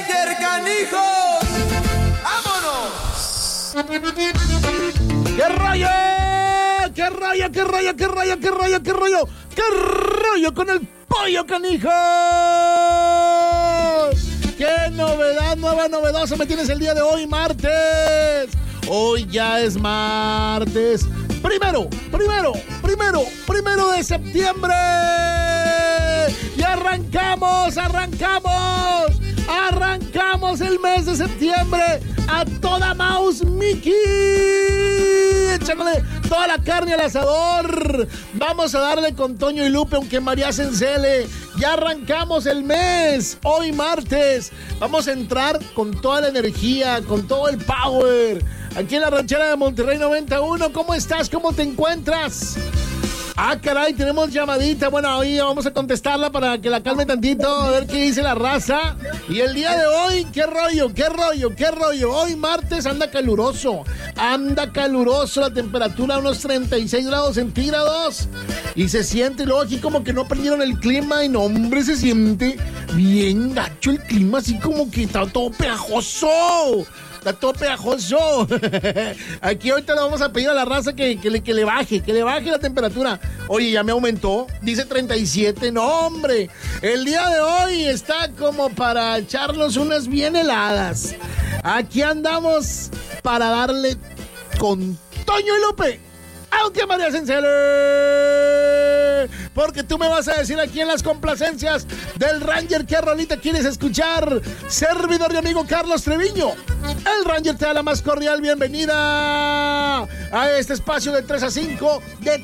Ranger Canijos. ¡Vámonos! ¡Qué rollo! ¡Qué rollo, qué rollo, qué rollo, qué rollo, qué rollo! ¡Qué rollo con el pollo canijo! ¡Qué novedad, nueva novedosa me tienes el día de hoy, martes! Hoy ya es martes. Primero de septiembre. Y arrancamos el mes de septiembre a toda mouse, Mickey. Echándole toda la carne al asador. Vamos a darle con Toño y Lupe, aunque María se encele. Ya arrancamos el mes, hoy martes. Vamos a entrar con toda la energía, con todo el power. Aquí en la ranchera de Monterrey 91, ¿cómo estás? ¿Cómo te encuentras? Ah, caray, tenemos llamadita. Bueno, hoy vamos a contestarla para que la calme tantito, a ver qué dice la raza. Y el día de hoy, ¿qué rollo? Hoy martes anda caluroso la temperatura, unos 36 grados centígrados. Y se siente, luego aquí como que no prendieron el clima y no, hombre, se siente bien gacho el clima, así como que está todo pegajoso. Está todo pegajoso. Aquí ahorita le vamos a pedir a la raza que le baje la temperatura. Oye, ya me aumentó. Dice 37. No, hombre. El día de hoy está como para echarnos unas bien heladas. Aquí andamos para darle con Toño y Lupe. Aunque María se encele, porque tú me vas a decir aquí en las complacencias del Ranger qué rolita quieres escuchar. Servidor y amigo Carlos Treviño, el Ranger te da la más cordial bienvenida a este espacio de 3 a 5.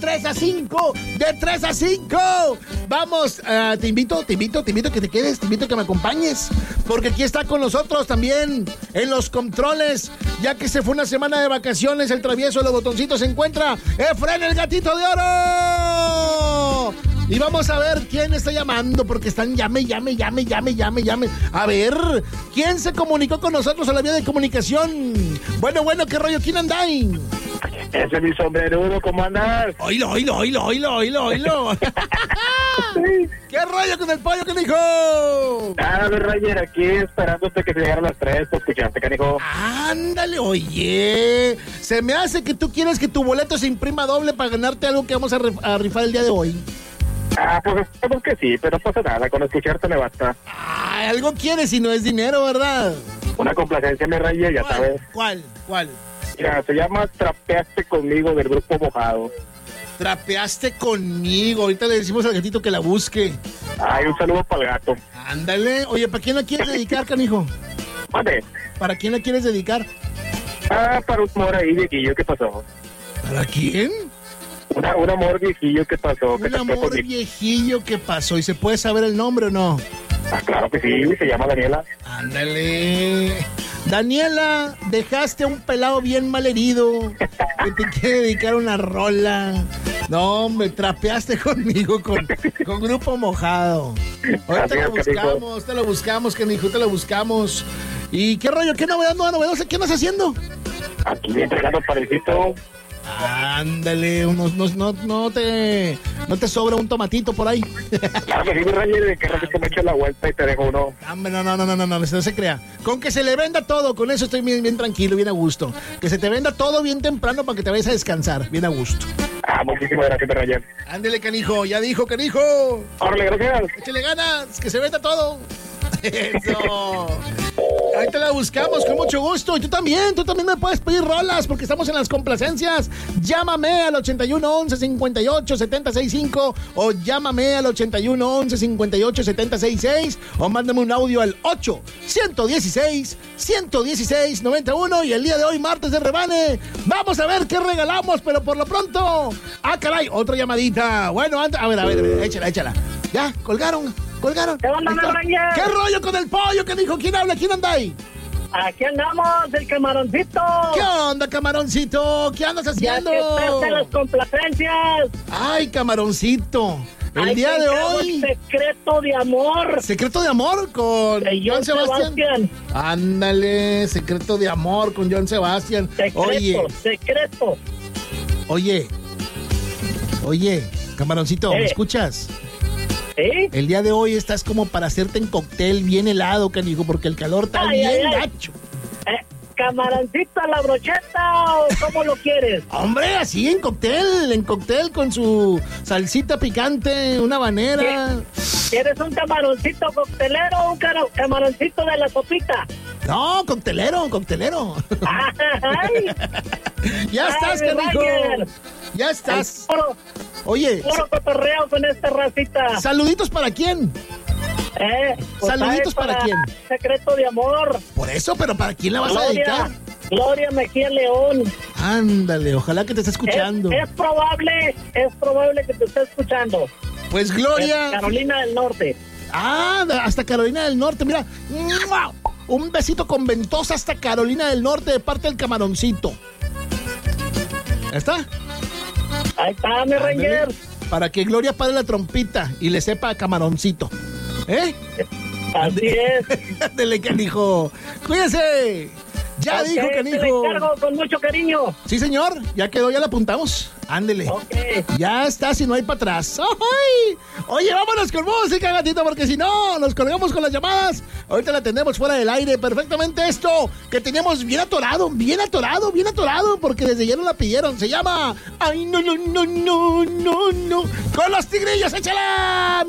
Vamos, te invito a que te quedes, te invito a que me acompañes, porque aquí está con nosotros también en los controles, ya que se fue una semana de vacaciones, el travieso de los botoncitos se encuentra Efren, el gatito de oro. Y vamos a ver quién está llamando, porque están llame. A ver, ¿quién se comunicó con nosotros a la vía de comunicación? Bueno, ¿qué rollo? ¿Quién anda ahí? Ese es mi sombrerudo, ¿cómo andas? Oílo. ¿Qué rollo con el pollo, canijo? Nada, Roger, aquí esperándote que se llegaran las 3, ¿te escuchaste, canijo? Ándale, oye. Se me hace que tú quieres que tu boleto se imprima doble para ganarte algo que vamos a rifar el día de hoy. Pues esperemos que sí, pero no pasa nada, con escucharte me basta. Algo quieres y no es dinero, ¿verdad? Una complacencia, mi Roger, ya sabes. ¿Cuál? Mira, se llama Trapeaste Conmigo, del grupo Mojado. Trapeaste conmigo. Ahorita le decimos al gatito que la busque. Ay, un saludo para el gato. Ándale. Oye, ¿para quién la quieres dedicar, canijo? ¿Dónde? ¿Para quién la quieres dedicar? Para un amor ahí, viejillo, ¿qué pasó? ¿Para quién? Un amor viejillo, ¿qué pasó? Un amor viejillo, ¿qué pasó? ¿Y se puede saber el nombre o no? Claro que sí, se llama Daniela. Ándale. Daniela, dejaste a un pelado bien malherido que te quiere dedicar una rola. No, me trapeaste conmigo con Grupo Mojado. Ahorita lo buscamos, canijo, te lo buscamos. ¿Y qué rollo? ¿Qué novedad, novedosa? ¿Qué andas haciendo? Aquí entregando parecito. Ándale, no te sobra un tomatito por ahí. Claro que sí, mi Roger, de que ratito me echo la vuelta y te dejo uno. Hombre, no se crea. Con que se le venda todo, con eso estoy bien tranquilo, bien a gusto. Que se te venda todo bien temprano para que te vayas a descansar, bien a gusto. Muchísimas gracias, mi Roger. Ándale, canijo, ya dijo, canijo. Órale, gracias. Échale ganas, que se venda todo. Eso. Ahorita la buscamos con mucho gusto. Y tú también me puedes pedir rolas porque estamos en las complacencias. Llámame al 81 11 58 765 o llámame al 81 11 58 766 o mándame un audio al 8 116 116 91. Y el día de hoy, martes de rebane, vamos a ver qué regalamos, pero por lo pronto, caray, otra llamadita. Bueno, a ver, échala. Ya, colgaron. ¿Qué onda, Ranger? ¿Qué rollo con el pollo? ¿Qué dijo? ¿Quién habla? ¿Quién anda ahí? Aquí andamos, el Camaroncito. ¿Qué onda, Camaroncito? ¿Qué andas haciendo? Ya que estás en las complacencias. Ay, Camaroncito. El día de hoy. Secreto de amor. ¿Secreto de amor con Joan Sebastián? Ándale, secreto de amor con Joan Sebastián. Secreto. Oye, Camaroncito, ¿me escuchas? ¿Sí? El día de hoy estás como para hacerte en cóctel bien helado, canijo, porque el calor está bien gacho. ¿Camaroncito a la brocheta o cómo lo quieres? Hombre, así en cóctel con su salsita picante, una habanera. ¿Quieres un camaroncito coctelero o un camaroncito de la sopita? No, coctelero. Ay. Ya estás, canijo. Ya estás. Oye. Puro cotorreo con esta racita. ¿Saluditos para quién? Pues ¿Saluditos para quién? Secreto de amor. Por eso, pero ¿para quién la vas a dedicar? Gloria Mejía León. Ándale, ojalá que te esté escuchando. Es probable que te esté escuchando. Pues Gloria. Carolina del Norte. Hasta Carolina del Norte, mira. Un besito con ventosa hasta Carolina del Norte de parte del Camaroncito. ¿Está? Ahí está, mi Ranger. Para que Gloria pare la trompita y le sepa a Camaroncito. Así es. Ándale, canijo. Cuídese. Ya dijo, canijo. Te lo encargo con mucho cariño. Sí, señor. Ya quedó, ya la apuntamos. Ándele. Okay. Ya está, si no hay para atrás. ¡Ay! Oye, vámonos con música, gatito, porque si no, nos colgamos con las llamadas. Ahorita la atendemos fuera del aire perfectamente esto, que teníamos bien atorado, porque desde ayer nos la pidieron. Se llama... ¡Ay, no! ¡Con los tigrillos, échala!